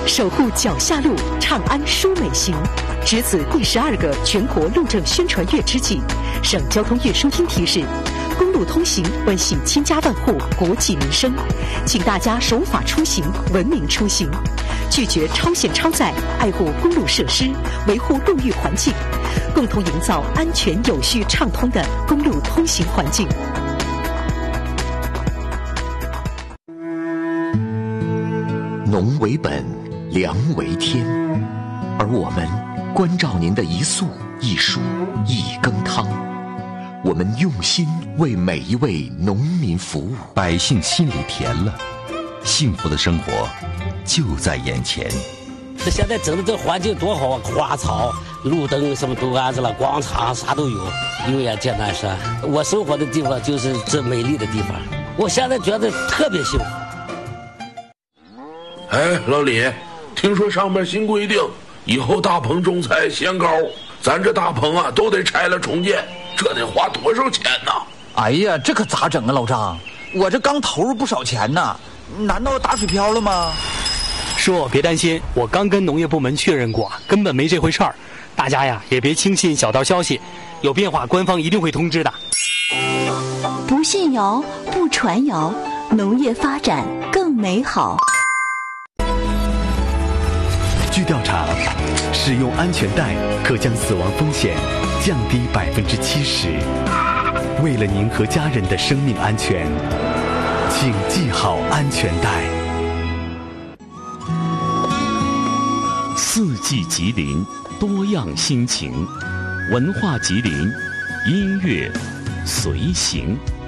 守护脚下路，长安舒美行。值此第12个全国路政宣传月之际，省交通运输厅提示：公路通行关系千家万户国计民生，请大家守法出行，文明出行，拒绝超限超载，爱护公路设施，维护路域环境，共同营造安全有序畅通的公路通行环境。 农为本，粮为天，而我们关照您的一粟一蔬一羹汤，我们用心为每一位农民服务， 百姓心里甜了，幸福的生活就在眼前。 现在整的这环境多好啊，花草、路灯什么都安置了，广场啥都有。油盐艰难山，我生活的地方就是这美丽的地方，我现在觉得特别幸福。 哎，老李，听说上面新规定，以后大棚种菜限高，咱这大棚啊都得拆了重建，这得花多少钱呢？ 哎呀，这可咋整啊，老张？我这刚投入不少钱呢，难道打水漂了吗？ 叔，别担心，我刚跟农业部门确认过，根本没这回事儿。大家呀，也别轻信小道消息，有变化官方一定会通知的。 不信谣，不传谣，农业发展更美好。 据调查，使用安全带可将死亡风险降低70%。为了您和家人的生命安全，请系好安全带。 四季吉林，多样心情，文化吉林，音乐随行。